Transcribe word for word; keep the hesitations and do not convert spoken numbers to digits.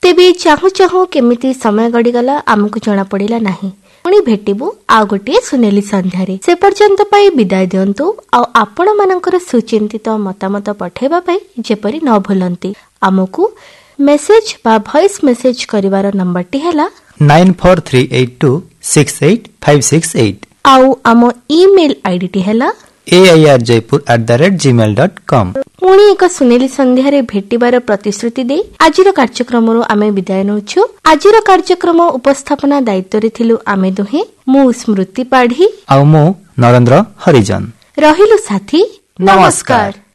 तेबे चाहू चाहू केमिति समय गड़ीगला आमको जना पड़िला नाही। पुणी भेटिबु आ गोटे सुनेली संध्यारे। से पर्यंत पाई विदाय दियंतु। आ आपण मानकर सुचिंतित मतामत पठेबा पाई जेपरि न भूलंती। आमको मेसेज बा वॉइस मेसेज करिवार नंबरटी हैला nine four three eight to six eight five six eight. आउ आम ईमेल आईडी टी हैला ए I R Jaipur at the rate Gmail dot com. पुणी एक सुनेली संध्यारे भेटिबार प्रतिश्रुति दे आजिर कार्यक्रम आमे विदाय नउछु। आजिर कार्यक्रम उपस्थापना दायित्व रे थिलु आमे दुहे, मु स्मृति पाढ़ी आ मु नरेंद्र हरिजन। रहिलु साथी, नमस्कार।